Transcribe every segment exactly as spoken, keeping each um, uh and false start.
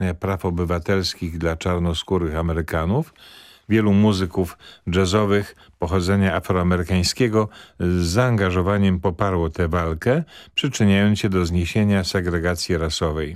praw obywatelskich dla czarnoskórych Amerykanów. Wielu muzyków jazzowych pochodzenia afroamerykańskiego z zaangażowaniem poparło tę walkę, przyczyniając się do zniesienia segregacji rasowej.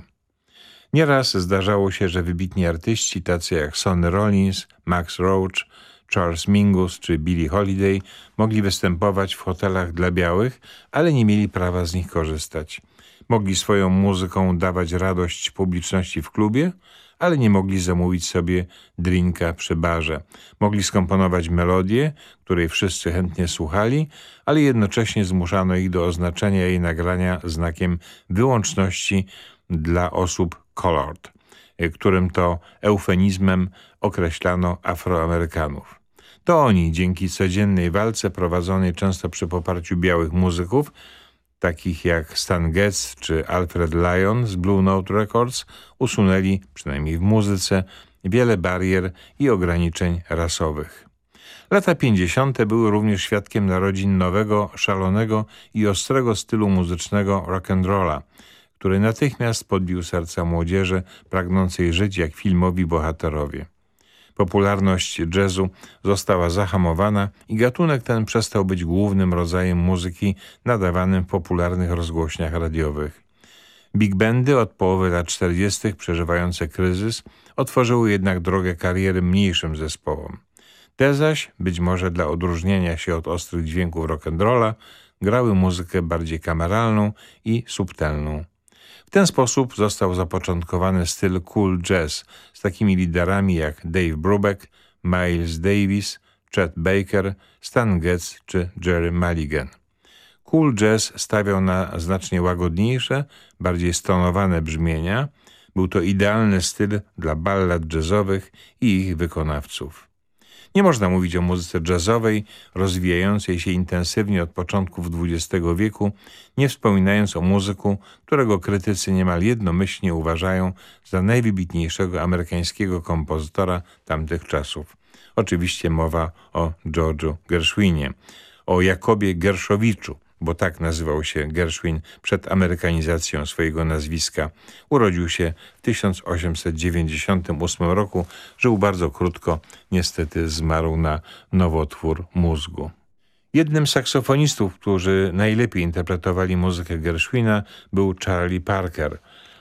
Nieraz zdarzało się, że wybitni artyści, tacy jak Sonny Rollins, Max Roach, Charles Mingus czy Billie Holiday, mogli występować w hotelach dla białych, ale nie mieli prawa z nich korzystać. Mogli swoją muzyką dawać radość publiczności w klubie, ale nie mogli zamówić sobie drinka przy barze. Mogli skomponować melodię, której wszyscy chętnie słuchali, ale jednocześnie zmuszano ich do oznaczenia jej nagrania znakiem wyłączności dla osób colored, którym to eufemizmem określano Afroamerykanów. To oni, dzięki codziennej walce prowadzonej często przy poparciu białych muzyków, takich jak Stan Getz czy Alfred Lion z Blue Note Records, usunęli, przynajmniej w muzyce, wiele barier i ograniczeń rasowych. Lata pięćdziesiąte były również świadkiem narodzin nowego, szalonego i ostrego stylu muzycznego rock'n'rolla, który natychmiast podbił serca młodzieży pragnącej żyć jak filmowi bohaterowie. Popularność jazzu została zahamowana i gatunek ten przestał być głównym rodzajem muzyki nadawanym w popularnych rozgłośniach radiowych. Big bandy od połowy lat czterdziestych przeżywające kryzys otworzyły jednak drogę kariery mniejszym zespołom. Te zaś, być może dla odróżnienia się od ostrych dźwięków rock'n'rolla, grały muzykę bardziej kameralną i subtelną. W ten sposób został zapoczątkowany styl cool jazz z takimi liderami jak Dave Brubeck, Miles Davis, Chet Baker, Stan Getz czy Jerry Mulligan. Cool jazz stawiał na znacznie łagodniejsze, bardziej stonowane brzmienia. Był to idealny styl dla ballad jazzowych i ich wykonawców. Nie można mówić o muzyce jazzowej, rozwijającej się intensywnie od początków dwudziestego wieku, nie wspominając o muzyku, którego krytycy niemal jednomyślnie uważają za najwybitniejszego amerykańskiego kompozytora tamtych czasów. Oczywiście mowa o George'u Gershwinie, o Jakobie Gershowiczu, bo tak nazywał się Gershwin przed amerykanizacją swojego nazwiska. Urodził się w tysiąc osiemset dziewięćdziesiątym ósmym roku, żył bardzo krótko, niestety zmarł na nowotwór mózgu. Jednym z saksofonistów, którzy najlepiej interpretowali muzykę Gershwina, był Charlie Parker.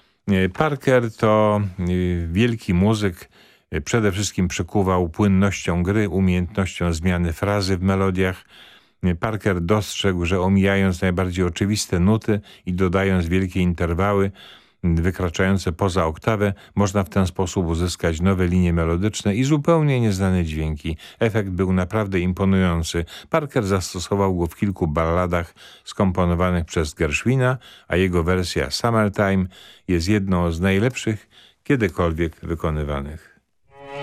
Parker to wielki muzyk, przede wszystkim przykuwał płynnością gry, umiejętnością zmiany frazy w melodiach. Parker dostrzegł, że omijając najbardziej oczywiste nuty i dodając wielkie interwały wykraczające poza oktawę, można w ten sposób uzyskać nowe linie melodyczne i zupełnie nieznane dźwięki. Efekt był naprawdę imponujący. Parker zastosował go w kilku balladach skomponowanych przez Gershwina, a jego wersja Summertime jest jedną z najlepszych kiedykolwiek wykonywanych.